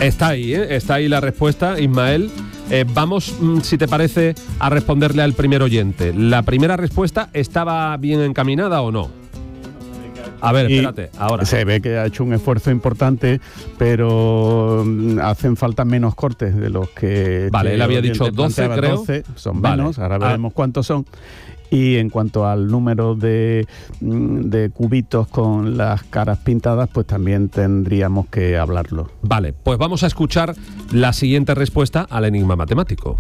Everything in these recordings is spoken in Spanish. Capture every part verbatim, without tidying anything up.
Está ahí, ¿eh? Está ahí la respuesta, Ismael. Eh, vamos, si te parece, a responderle al primer oyente. ¿La primera respuesta estaba bien encaminada o no? A ver, espérate, ahora. Se ve que ha hecho un esfuerzo importante, pero hacen falta menos cortes de los que... Vale, que él había dicho doce, creo. doce, son vale. menos, ahora veremos ah. cuántos son. Y en cuanto al número de, de cubitos con las caras pintadas, pues también tendríamos que hablarlo. Vale, pues vamos a escuchar la siguiente respuesta al enigma matemático.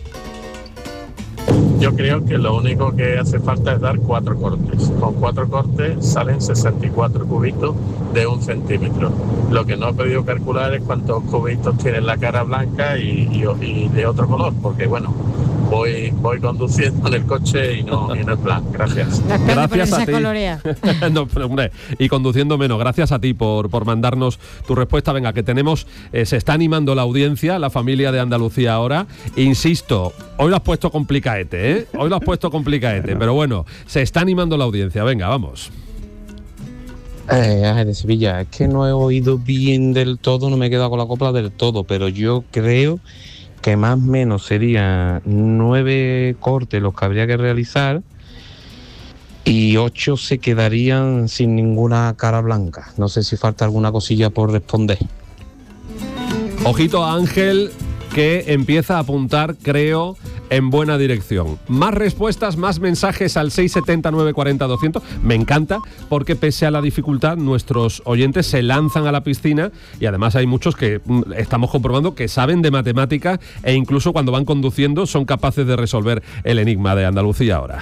Yo creo que lo único que hace falta es dar cuatro cortes. Con cuatro cortes salen sesenta y cuatro cubitos de un centímetro. Lo que no he podido calcular es cuántos cubitos tiene la cara blanca y, y, y de otro color, porque bueno, voy voy conduciendo en el coche y no, y no es plan. Gracias. Gracias a ti. no, pero, hombre, y conduciendo menos. Gracias a ti por, por mandarnos tu respuesta. Venga, que tenemos, eh, se está animando la audiencia, la familia de Andalucía ahora. Insisto, hoy lo has puesto complicaete, ¿eh? Hoy lo has puesto complicaete, pero bueno, se está animando la audiencia. Venga, vamos. Eh, de Sevilla, es que no he oído bien del todo, no me he quedado con la copla del todo, pero yo creo que más o menos serían nueve cortes los que habría que realizar y ocho se quedarían sin ninguna cara blanca. No sé si falta alguna cosilla por responder. Ojito a Ángel, que empieza a apuntar, creo, en buena dirección. Más respuestas, más mensajes al seis siete cero, nueve cuatro cero, doscientos. Me encanta, porque pese a la dificultad, nuestros oyentes se lanzan a la piscina y además hay muchos que mm, estamos comprobando que saben de matemáticas e incluso cuando van conduciendo son capaces de resolver el enigma de Andalucía ahora.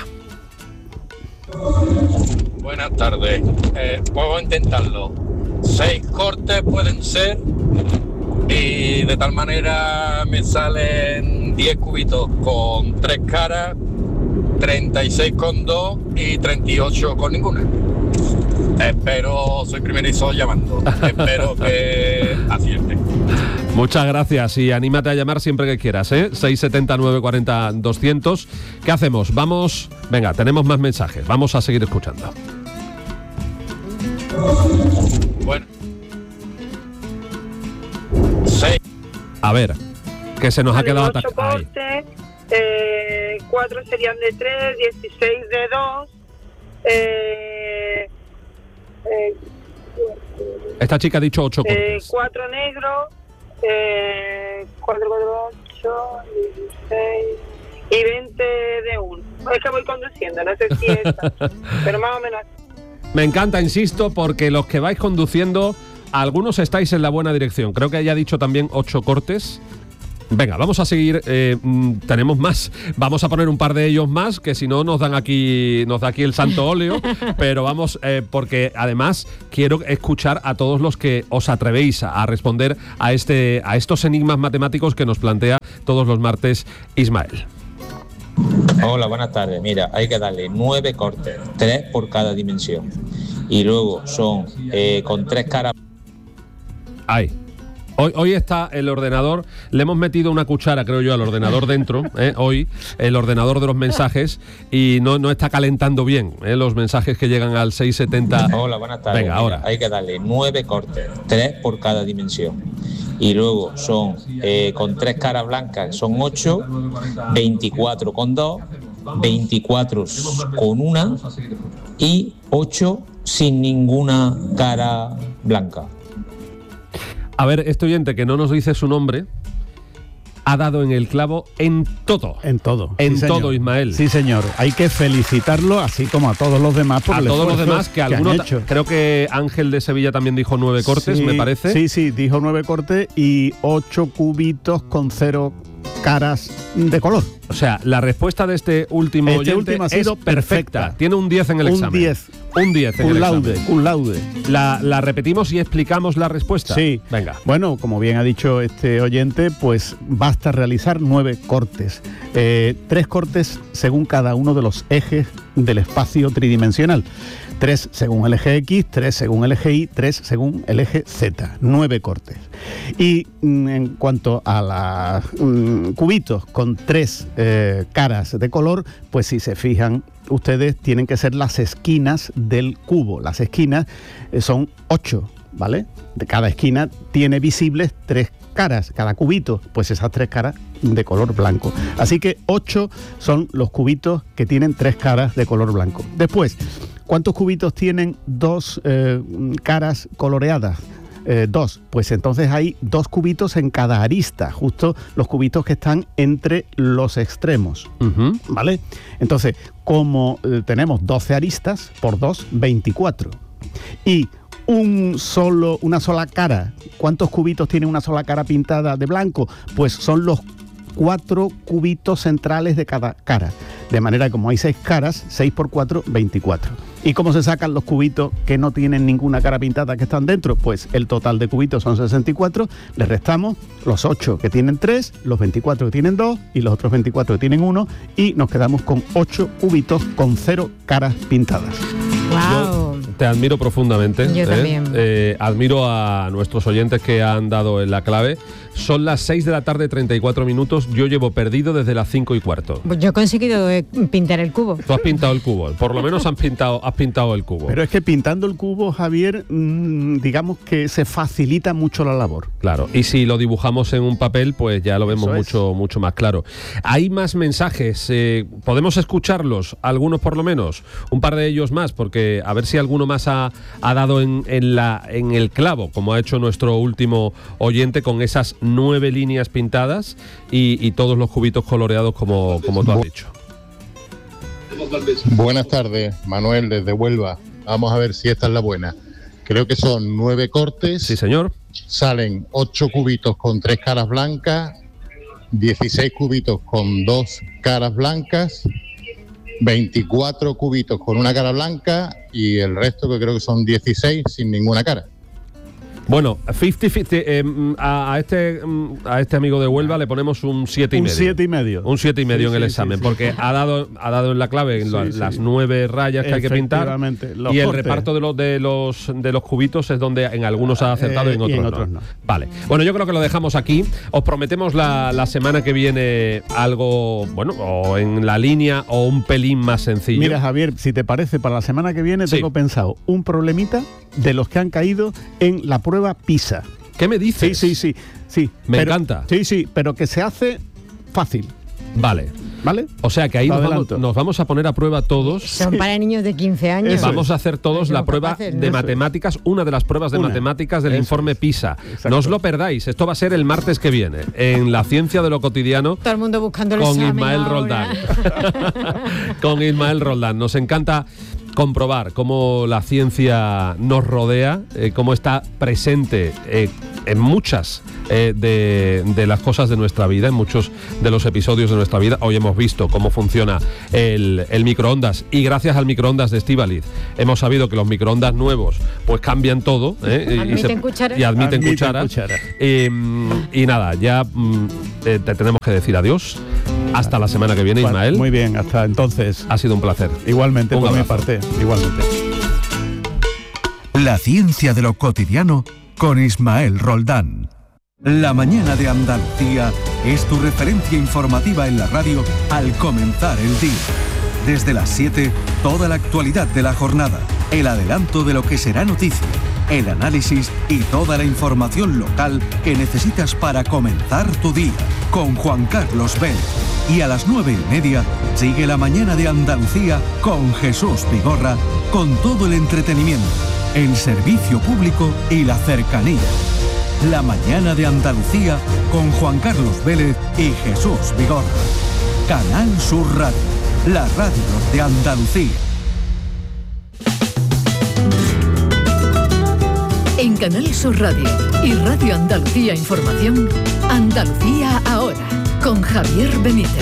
Buenas tardes. Eh, puedo intentarlo. Seis cortes pueden ser y de tal manera me salen diez cubitos con tres caras, treinta y seis con dos y treinta y ocho con ninguna. Espero, soy primerizo llamando, espero que acierte. Muchas gracias y anímate a llamar siempre que quieras, ¿eh? seis siete cero, nueve cuatro cero, doscientos. ¿Qué hacemos? Vamos, venga, tenemos más mensajes, vamos a seguir escuchando. Bueno. A ver, que se nos vale, ha quedado ocho atacado. cortes, eh, cuatro serían de tres, dieciséis de dos. Eh, eh, Esta chica ha dicho ocho cortes. Eh, cuatro negros, eh, cuatro, cuatro, ocho, dieciséis y veinte de uno. Es que voy conduciendo, no sé si es esta, pero más o menos. Me encanta, insisto, porque los que vais conduciendo, algunos estáis en la buena dirección. Creo que haya dicho también ocho cortes. Venga, vamos a seguir, eh, tenemos más. Vamos a poner un par de ellos más, que si no nos dan aquí, nos da aquí el santo óleo. Pero vamos, eh, porque además quiero escuchar a todos los que os atrevéis a, a responder a este, a estos enigmas matemáticos que nos plantea todos los martes Ismael. Hola, buenas tardes. Mira, hay que darle nueve cortes, tres por cada dimensión. Y luego son eh, con tres caras. Ay. Hoy, hoy está el ordenador, le hemos metido una cuchara, creo yo, al ordenador dentro, ¿eh? Hoy, el ordenador de los mensajes, y no, no está calentando bien, ¿eh? Los mensajes que llegan al seis setenta. Hola, buenas tardes. Venga, Mira, ahora. hay que darle nueve cortes, tres por cada dimensión. Y luego son eh, con tres caras blancas, son ocho, veinticuatro con dos, veinticuatro con una y ocho sin ninguna cara blanca. A ver, este oyente que no nos dice su nombre ha dado en el clavo en todo. En todo. En sí, todo, señor. Ismael. Sí, señor. Hay que felicitarlo, así como a todos los demás. Por a el todos los demás, que, que algunos. han hecho. Creo que Ángel de Sevilla también dijo nueve cortes, sí, me parece. Sí, sí, dijo nueve cortes y ocho cubitos con cero caras de color. O sea, la respuesta de este último este oyente último ha sido es perfecta. perfecta. Tiene un diez en el un examen. diez. Un diez en un el laude, examen. Un laude. La, la repetimos y explicamos la respuesta. Sí. Venga. Bueno, como bien ha dicho este oyente, pues basta realizar nueve cortes. Eh, tres cortes según cada uno de los ejes del espacio tridimensional. Tres según el eje X, tres según el eje Y, tres según el eje Z. Nueve cortes. Y mm, en cuanto a los mm, cubitos con tres eh, caras de color, pues si se fijan ustedes, tienen que ser las esquinas del cubo. Las esquinas eh, son ocho. ¿vale? De cada esquina tiene visibles tres caras, cada cubito, pues esas tres caras de color blanco. Así que ocho son los cubitos que tienen tres caras de color blanco. Después, ¿cuántos cubitos tienen dos eh, caras coloreadas? Eh, dos, pues entonces hay dos cubitos en cada arista, justo los cubitos que están entre los extremos, uh-huh. ¿vale? Entonces, como eh, tenemos doce aristas, por dos, veinticuatro. Y un solo, una sola cara, ¿cuántos cubitos tiene una sola cara pintada de blanco? Pues son los cuatro cubitos centrales de cada cara. De manera que como hay seis caras, seis por cuatro, veinticuatro. ¿Y cómo se sacan los cubitos que no tienen ninguna cara pintada que están dentro? Pues el total de cubitos son sesenta y cuatro, le restamos los ocho que tienen tres, los veinticuatro que tienen dos y los otros veinticuatro que tienen uno y nos quedamos con ocho cubitos con cero caras pintadas. Wow. Yo te admiro profundamente. Yo ¿eh? también. Eh, admiro a nuestros oyentes que han dado en la clave. Son las seis de la tarde, treinta y cuatro minutos. Yo llevo perdido desde las cinco y cuarto. Pues yo he conseguido eh, pintar el cubo. Tú has pintado el cubo. Por lo menos has pintado, has pintado el cubo. Pero es que pintando el cubo, Javier, mmm, digamos que se facilita mucho la labor. Claro. Y si lo dibujamos en un papel, pues ya lo vemos mucho, mucho más claro. Hay más mensajes. Eh, ¿Podemos escucharlos? Algunos por lo menos. Un par de ellos más, porque a ver si alguno más ha, ha dado en, en, la, en el clavo, como ha hecho nuestro último oyente con esas nueve líneas pintadas y, y todos los cubitos coloreados como, como tú has dicho. Buenas tardes, Manuel desde Huelva. Vamos a ver si esta es la buena. Creo que son nueve cortes. Sí, señor. Salen ocho cubitos con tres caras blancas, dieciséis cubitos con dos caras blancas, veinticuatro cubitos con una cara blanca y el resto que creo que son dieciséis sin ninguna cara. Bueno, cincuenta cincuenta, eh, a, a, este, a este amigo de Huelva le ponemos un siete y medio. Un siete y medio. Un siete y medio sí, en el sí, examen, sí, porque sí. ha dado ha dado en la clave en sí, lo, sí. las nueve rayas que hay que pintar. Los y el cortes. reparto de los de los de los cubitos es donde en algunos ha acertado eh, y en otros, y en otros no. no. Vale. Bueno, yo creo que lo dejamos aquí. Os prometemos la, la semana que viene algo, bueno, o en la línea o un pelín más sencillo. Mira, Javier, si te parece, para la semana que viene sí. tengo pensado un problemita de los que han caído en la prueba PISA. ¿Qué me dices? Sí, sí, sí. sí. Me pero, encanta. Sí, sí, pero que se hace fácil. Vale. ¿Vale? O sea que ahí nos vamos, nos vamos a poner a prueba todos. Son sí. para niños de quince años. Eso vamos es. a hacer todos Eso la prueba capaces, ¿no? de matemáticas, una de las pruebas de una. matemáticas del Eso informe es. PISA. Exacto. No os lo perdáis, esto va a ser el martes que viene, en La Ciencia de lo Cotidiano. Todo el mundo buscando el con examen Ismael ahora. Roldán. Con Ismael Roldán. Nos encanta comprobar cómo la ciencia nos rodea, eh, cómo está presente eh, en muchas eh, de, de las cosas de nuestra vida, en muchos de los episodios de nuestra vida. Hoy hemos visto cómo funciona el, el microondas y gracias al microondas de Estíbaliz hemos sabido que los microondas nuevos pues cambian todo eh, admiten y, se, cuchara. y admiten, Admiten cuchara. cuchara. Eh, y nada, ya mm, eh, te tenemos que decir adiós. Hasta la semana que viene, Ismael. Muy bien, hasta entonces. Ha sido un placer. Igualmente, Un por mi abrazo. parte. Igualmente. La ciencia de lo cotidiano con Ismael Roldán. La mañana de Andalucía es tu referencia informativa en la radio al comenzar el día. Desde las siete, toda la actualidad de la jornada, el adelanto de lo que será noticia, el análisis y toda la información local que necesitas para comenzar tu día, con Juan Carlos Vélez. Y a las nueve y media, sigue la mañana de Andalucía con Jesús Vigorra, con todo el entretenimiento, el servicio público y la cercanía. La mañana de Andalucía con Juan Carlos Vélez y Jesús Vigorra. Canal Sur Radio, la radio de Andalucía. En Canal Sur Radio y Radio Andalucía Información, Andalucía ahora, con Javier Benítez.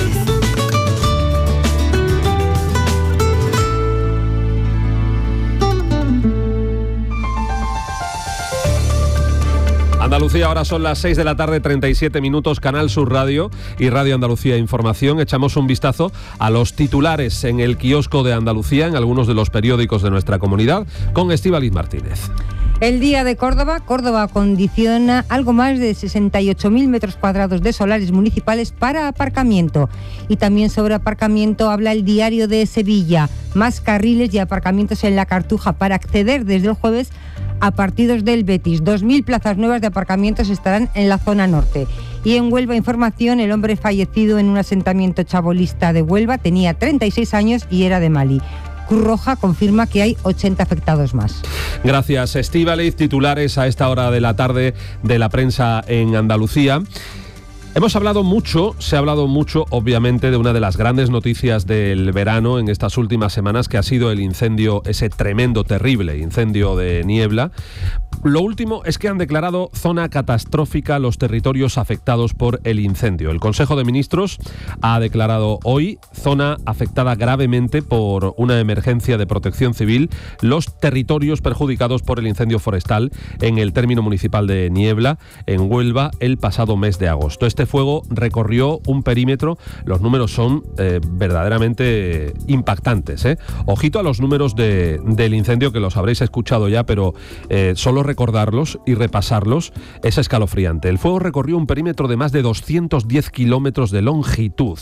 Andalucía, ahora son las seis de la tarde, treinta y siete minutos, Canal Sur Radio y Radio Andalucía Información. Echamos un vistazo a los titulares en el kiosco de Andalucía, en algunos de los periódicos de nuestra comunidad, con Estíbaliz Martínez. El día de Córdoba, Córdoba acondiciona algo más de sesenta y ocho mil metros cuadrados de solares municipales para aparcamiento. Y también sobre aparcamiento habla el Diario de Sevilla. Más carriles y aparcamientos en la Cartuja para acceder desde el jueves a partidos del Betis. dos mil plazas nuevas de aparcamientos estarán en la zona norte. Y en Huelva Información, el hombre fallecido en un asentamiento chabolista de Huelva tenía treinta y seis años y era de Mali. Cruz Roja confirma que hay ochenta afectados más. Gracias, Estíbaliz. Titulares a esta hora de la tarde de la prensa en Andalucía. Hemos hablado mucho, se ha hablado mucho, obviamente, de una de las grandes noticias del verano en estas últimas semanas, que ha sido el incendio, ese tremendo, terrible incendio de Niebla. Lo último es que han declarado zona catastrófica los territorios afectados por el incendio. El Consejo de Ministros ha declarado hoy zona afectada gravemente por una emergencia de protección civil los territorios perjudicados por el incendio forestal en el término municipal de Niebla, en Huelva, el pasado mes de agosto. Este fuego recorrió un perímetro, los números son eh, verdaderamente impactantes. ¿eh? Ojito a los números de, del incendio, que los habréis escuchado ya, pero eh, solo recordarlos y repasarlos es escalofriante. El fuego recorrió un perímetro de más de doscientos diez kilómetros de longitud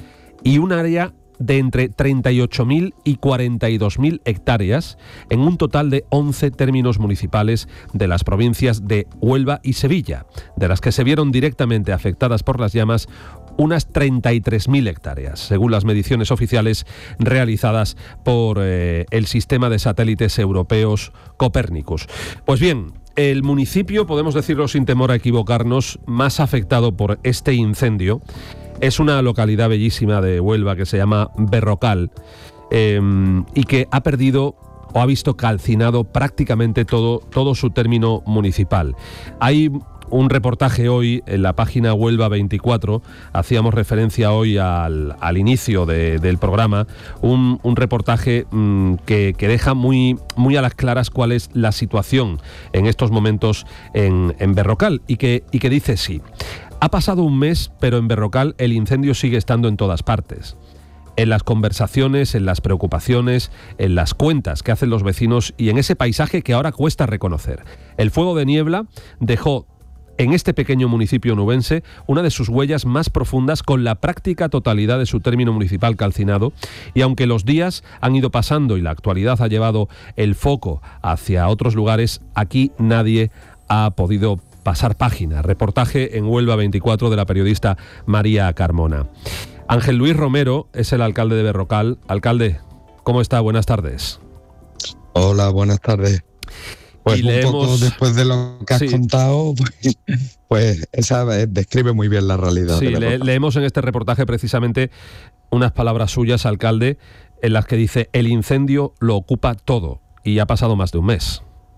y un área de entre treinta y ocho mil y cuarenta y dos mil hectáreas en un total de once términos municipales de las provincias de Huelva y Sevilla, de las que se vieron directamente afectadas por las llamas unas treinta y tres mil hectáreas, según las mediciones oficiales realizadas por eh, el sistema de satélites europeos Copernicus. Pues bien, el municipio, podemos decirlo sin temor a equivocarnos, más afectado por este incendio es una localidad bellísima de Huelva que se llama Berrocal eh, y que ha perdido o ha visto calcinado prácticamente todo, todo su término municipal. Hay un reportaje hoy en la página Huelva veinticuatro, hacíamos referencia hoy al, al inicio de, del programa, un, un reportaje mmm, que, que deja muy, muy a las claras cuál es la situación en estos momentos en, en Berrocal y que, y que dice sí. Ha pasado un mes, pero en Berrocal el incendio sigue estando en todas partes. En las conversaciones, en las preocupaciones, en las cuentas que hacen los vecinos y en ese paisaje que ahora cuesta reconocer. El fuego de Niebla dejó en este pequeño municipio nubense una de sus huellas más profundas, con la práctica totalidad de su término municipal calcinado, y aunque los días han ido pasando y la actualidad ha llevado el foco hacia otros lugares, aquí nadie ha podido pasar página. Reportaje en Huelva veinticuatro de la periodista María Carmona. Ángel Luis Romero es el alcalde de Berrocal. Alcalde, ¿cómo está? Buenas tardes. Hola, buenas tardes. Pues un leemos... poco después de lo que has sí. contado, pues, pues esa describe muy bien la realidad. Sí, le, leemos en este reportaje precisamente unas palabras suyas, alcalde, en las que dice: el incendio lo ocupa todo, y ha pasado más de un mes.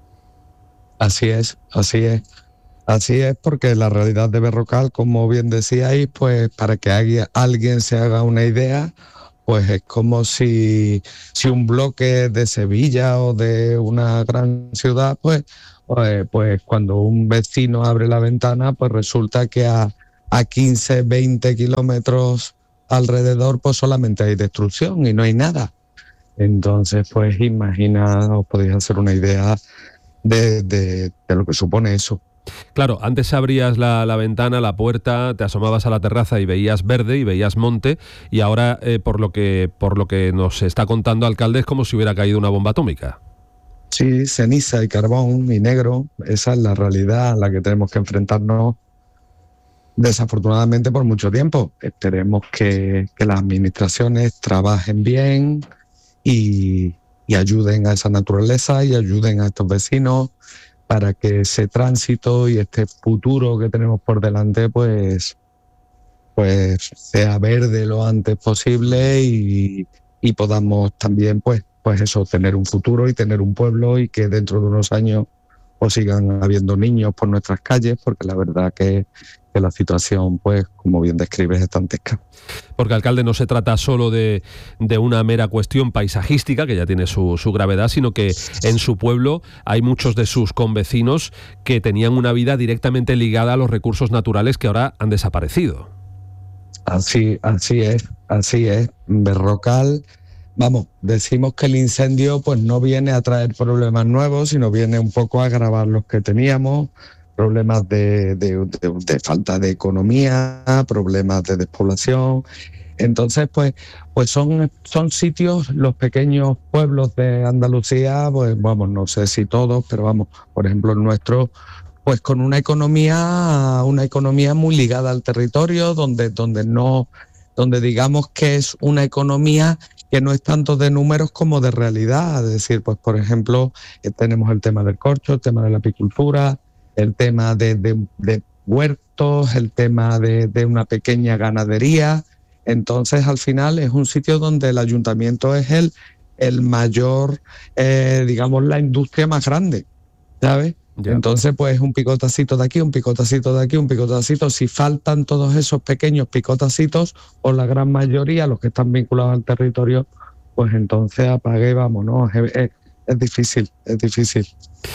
Así es, así es. Así es, porque la realidad de Berrocal, como bien decíais, pues para que alguien, alguien se haga una idea, pues es como si, si un bloque de Sevilla o de una gran ciudad, pues, pues, pues cuando un vecino abre la ventana, pues resulta que a, a quince, veinte kilómetros alrededor, pues solamente hay destrucción y no hay nada. Entonces, pues imagina, os podéis hacer una idea de, de, de lo que supone eso. Claro, antes abrías la, la ventana, la puerta, te asomabas a la terraza y veías verde y veías monte, y ahora, eh, por lo que por lo que nos está contando, alcalde, es como si hubiera caído una bomba atómica. Sí, ceniza y carbón y negro, esa es la realidad a la que tenemos que enfrentarnos, desafortunadamente, por mucho tiempo. Esperemos que, que las administraciones trabajen bien y, y ayuden a esa naturaleza y ayuden a estos vecinos, para que ese tránsito y este futuro que tenemos por delante pues, pues sea verde lo antes posible y, y podamos también pues, pues eso, tener un futuro y tener un pueblo, y que dentro de unos años pues sigan habiendo niños por nuestras calles, porque la verdad que, que la situación, pues como bien describes, es dantesca. Porque, alcalde, no se trata solo de, de una mera cuestión paisajística, que ya tiene su, su gravedad, sino que en su pueblo hay muchos de sus convecinos que tenían una vida directamente ligada a los recursos naturales que ahora han desaparecido. Así, así es, así es. Berrocal, vamos, decimos que el incendio pues no viene a traer problemas nuevos, sino viene un poco a agravar los que teníamos. Problemas de, de, de, de falta de economía, problemas de despoblación. Entonces, pues, pues son, son sitios, los pequeños pueblos de Andalucía, pues vamos, no sé si todos, pero vamos, por ejemplo, el nuestro, pues con una economía, una economía muy ligada al territorio, donde, donde no, donde digamos que es una economía que no es tanto de números como de realidad. Es decir, pues por ejemplo, eh, tenemos el tema del corcho, el tema de la apicultura, el tema de, de, de huertos, el tema de, de una pequeña ganadería. Entonces, al final es un sitio donde el ayuntamiento es el, el mayor, eh, digamos, la industria más grande, ¿sabes? Ya. Entonces, pues un picotacito de aquí, un picotacito de aquí, un picotacito. Si faltan todos esos pequeños picotacitos, o la gran mayoría, los que están vinculados al territorio, pues entonces apague y vámonos. Es, es, es difícil, es difícil.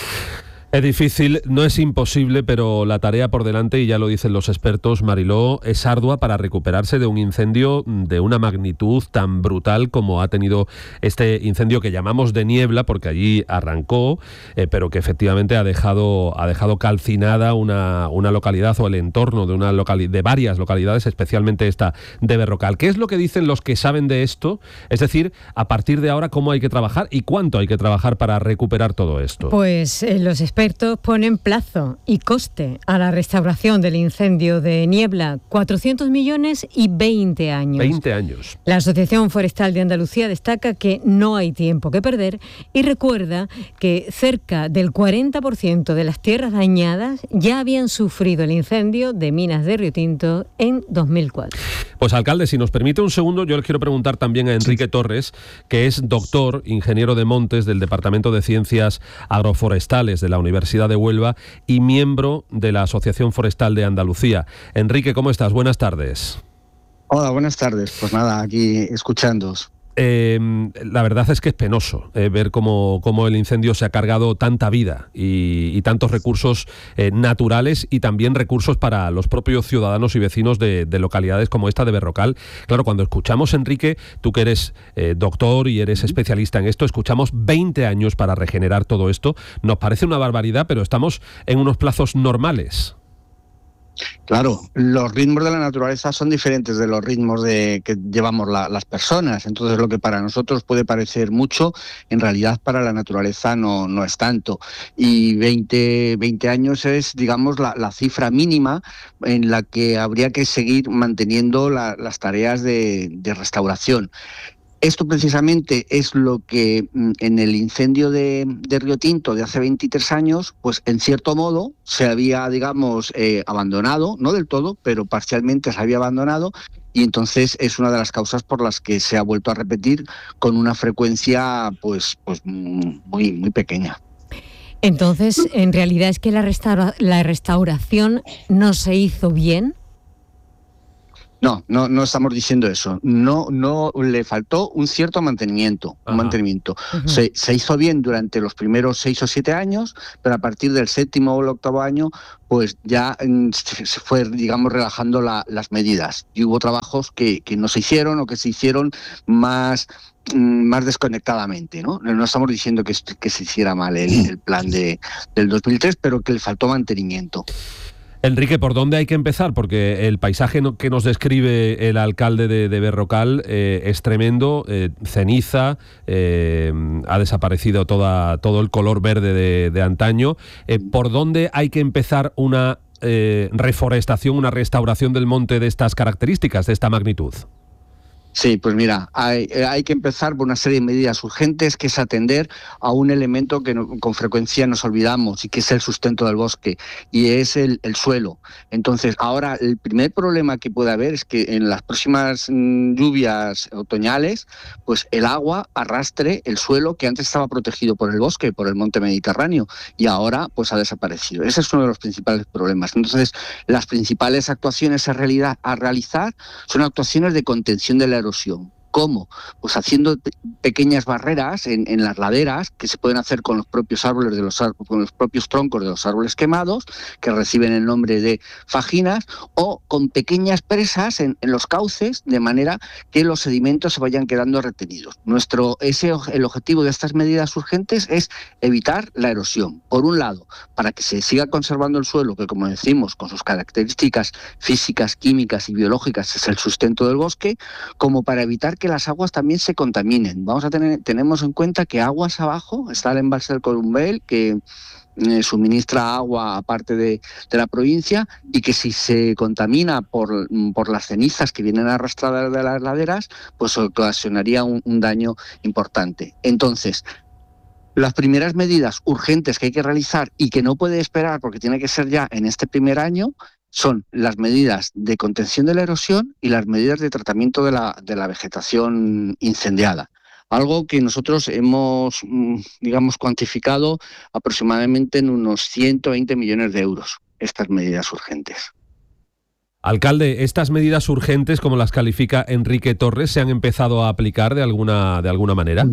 Es difícil, no es imposible, pero la tarea por delante, y ya lo dicen los expertos, Mariló, es ardua para recuperarse de un incendio de una magnitud tan brutal como ha tenido este incendio que llamamos de Niebla, porque allí arrancó, eh, pero que efectivamente ha dejado, ha dejado calcinada una, una localidad o el entorno de, una locali- de varias localidades, especialmente esta de Berrocal. ¿Qué es lo que dicen los que saben de esto? Es decir, a partir de ahora, ¿cómo hay que trabajar y cuánto hay que trabajar para recuperar todo esto? Pues eh, los expertos Expertos ponen plazo y coste a la restauración del incendio de Niebla, cuatrocientos millones y veinte años. veinte años. La Asociación Forestal de Andalucía destaca que no hay tiempo que perder y recuerda que cerca del cuarenta por ciento de las tierras dañadas ya habían sufrido el incendio de minas de Río Tinto en dos mil cuatro. Pues alcalde, si nos permite un segundo, yo les quiero preguntar también a Enrique Torres, que es doctor, ingeniero de montes del Departamento de Ciencias Agroforestales de la Universidad de Huelva y miembro de la Asociación Forestal de Andalucía. Enrique, ¿cómo estás? Buenas tardes. Hola, buenas tardes. Pues nada, aquí escuchándoos. Eh, la verdad es que es penoso eh, ver cómo, cómo el incendio se ha cargado tanta vida y, y tantos recursos eh, naturales y también recursos para los propios ciudadanos y vecinos de, de localidades como esta de Berrocal. Claro, cuando escuchamos, Enrique, tú que eres eh, doctor y eres especialista en esto, escuchamos veinte años para regenerar todo esto. Nos parece una barbaridad, pero estamos en unos plazos normales. Claro, los ritmos de la naturaleza son diferentes de los ritmos de que llevamos la, las personas. Entonces, lo que para nosotros puede parecer mucho, en realidad para la naturaleza no, no es tanto. Y veinte, veinte años es, digamos, la, la cifra mínima en la que habría que seguir manteniendo la, las tareas de, de restauración. Esto precisamente es lo que en el incendio de, de Río Tinto de hace veintitrés años, pues en cierto modo se había, digamos, eh, abandonado, no del todo, pero parcialmente se había abandonado, y entonces es una de las causas por las que se ha vuelto a repetir con una frecuencia pues, pues muy, muy pequeña. Entonces, en realidad es que la, restaura- la restauración no se hizo bien. No, no, no estamos diciendo eso. No, no le faltó un cierto mantenimiento, un mantenimiento. Uh-huh. Se, se hizo bien durante los primeros seis o siete años, pero a partir del séptimo o el octavo año, pues ya se, se fue, digamos, relajando la, las medidas. Y hubo trabajos que, que no se hicieron o que se hicieron más más desconectadamente, ¿no? No estamos diciendo que, que se hiciera mal el, el plan de, del dos mil tres, pero que le faltó mantenimiento. Enrique, ¿por dónde hay que empezar? Porque el paisaje que nos describe el alcalde de, de Berrocal eh, es tremendo, eh, ceniza, eh, ha desaparecido toda, todo el color verde de, de antaño. Eh, ¿Por dónde hay que empezar una eh, reforestación, una restauración del monte de estas características, de esta magnitud? Sí, pues mira, hay, hay que empezar por una serie de medidas urgentes, que es atender a un elemento que no, con frecuencia nos olvidamos y que es el sustento del bosque, y es el, el suelo. Entonces, ahora el primer problema que puede haber es que en las próximas mmm, lluvias otoñales, pues el agua arrastre el suelo que antes estaba protegido por el bosque, por el monte Mediterráneo, y ahora pues ha desaparecido. Ese es uno de los principales problemas. Entonces, las principales actuaciones a, realidad, a realizar son actuaciones de contención de la erosión. ¿Cómo? Pues haciendo pe- pequeñas barreras en, en las laderas que se pueden hacer con los propios árboles de los ar- con los propios troncos de los árboles quemados, que reciben el nombre de fajinas, o con pequeñas presas en, en los cauces, de manera que los sedimentos se vayan quedando retenidos. Nuestro ese el objetivo de estas medidas urgentes es evitar la erosión. Por un lado, para que se siga conservando el suelo, que como decimos, con sus características físicas, químicas y biológicas es el sustento del bosque, como para evitar que las aguas también se contaminen. Vamos a tener, tenemos en cuenta que aguas abajo está el embalse del Corumbel, que eh, suministra agua aparte de, de la provincia, y que si se contamina por, por las cenizas que vienen arrastradas de las laderas, pues ocasionaría un, un daño importante. Entonces, las primeras medidas urgentes que hay que realizar y que no puede esperar porque tiene que ser ya en este primer año son las medidas de contención de la erosión y las medidas de tratamiento de la, de la vegetación incendiada. Algo que nosotros hemos, digamos, cuantificado aproximadamente en unos ciento veinte millones de euros, estas medidas urgentes. Alcalde, ¿estas medidas urgentes, como las califica Enrique Torres, se han empezado a aplicar de alguna, de alguna manera?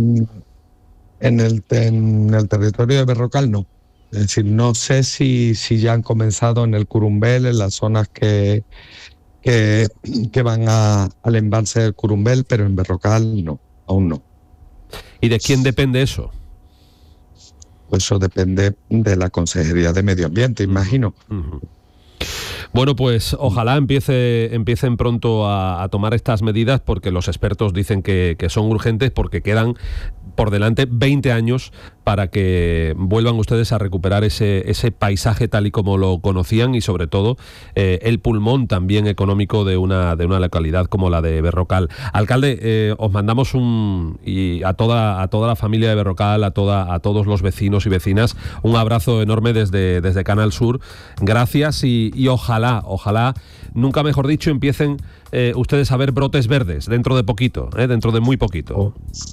En el, en el territorio de Berrocal no. Es decir, no sé si, si ya han comenzado en el Curumbel, en las zonas que, que, que van a, al embalse del Curumbel, pero en Berrocal no, aún no. ¿Y de quién depende eso? Pues eso depende de la Consejería de Medio Ambiente, imagino. Uh-huh. Bueno, pues ojalá empiece, empiecen pronto a, a tomar estas medidas, porque los expertos dicen que, que son urgentes, porque quedan por delante veinte años para que vuelvan ustedes a recuperar ese, ese paisaje tal y como lo conocían, y sobre todo eh, el pulmón también económico de una, de una localidad como la de Berrocal. Alcalde, eh, os mandamos un y a toda, a toda la familia de Berrocal, a, toda, a todos los vecinos y vecinas, un abrazo enorme desde, desde Canal Sur. Gracias y, y ojalá, ojalá, nunca mejor dicho, empiecen eh, ustedes a ver brotes verdes dentro de poquito, eh, dentro de muy poquito. Oh.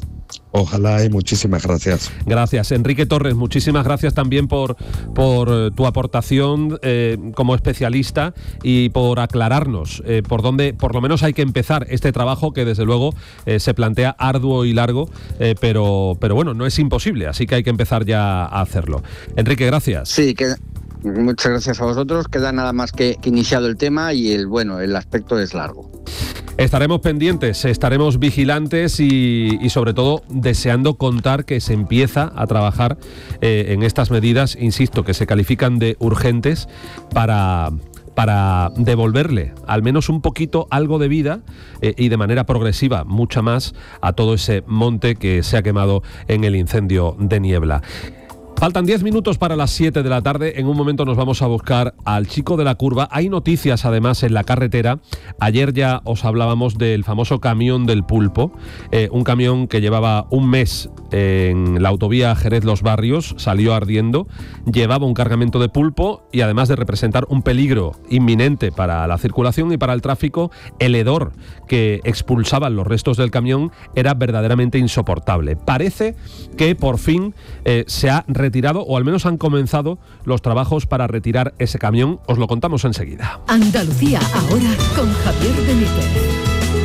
Ojalá, y muchísimas gracias. Gracias. Enrique Torres, muchísimas gracias también por, por tu aportación eh, como especialista y por aclararnos eh, por dónde por lo menos hay que empezar este trabajo, que desde luego eh, se plantea arduo y largo, eh, pero, pero bueno, no es imposible, así que hay que empezar ya a hacerlo. Enrique, gracias. Sí, que... Muchas gracias a vosotros. Queda nada más que, que iniciado el tema, y el bueno, el aspecto es largo. Estaremos pendientes, estaremos vigilantes y, y sobre todo deseando contar que se empieza a trabajar eh, en estas medidas, insisto, que se califican de urgentes para... para devolverle al menos un poquito, algo de vida eh, y de manera progresiva, mucha más, a todo ese monte que se ha quemado en el incendio de Niebla. Faltan diez minutos para las siete de la tarde. En un momento nos vamos a buscar al chico de la curva. Hay noticias además en la carretera. Ayer ya os hablábamos del famoso camión del pulpo, eh, un camión que llevaba un mes en la autovía Jerez-Los Barrios, salió ardiendo, llevaba un cargamento de pulpo y además de representar un peligro inminente para la circulación y para el tráfico, el hedor que expulsaban los restos del camión era verdaderamente insoportable. Parece que por fin eh, se ha retirado, o al menos han comenzado los trabajos para retirar ese camión. Os lo contamos enseguida. Andalucía ahora con Javier Benítez.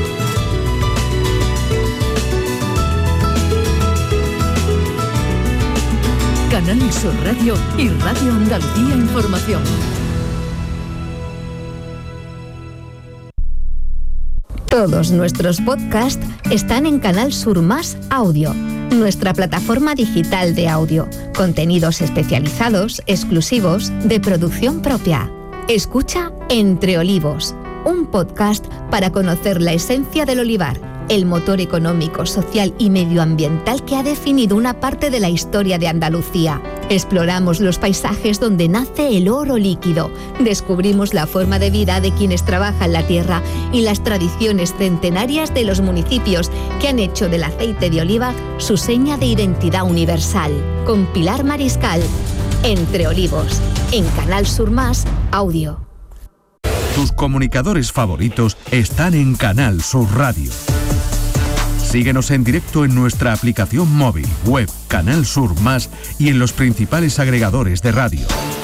Canal Sur Radio y Radio Andalucía Información. Todos nuestros podcasts están en Canal Sur Más Audio, nuestra plataforma digital de audio. Contenidos especializados, exclusivos, de producción propia. Escucha Entre Olivos, un podcast para conocer la esencia del olivar, el motor económico, social y medioambiental que ha definido una parte de la historia de Andalucía. Exploramos los paisajes donde nace el oro líquido, descubrimos la forma de vida de quienes trabajan la tierra y las tradiciones centenarias de los municipios que han hecho del aceite de oliva su seña de identidad universal. Con Pilar Mariscal, Entre Olivos, en Canal Sur Más Audio. Tus comunicadores favoritos están en Canal Sur Radio. Síguenos en directo en nuestra aplicación móvil, web, Canal Sur Más y en los principales agregadores de radio.